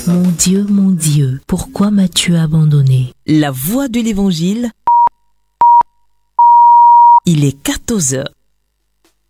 Mon Dieu, pourquoi m'as-tu abandonné? La voix de l'Évangile, il est 14 heures.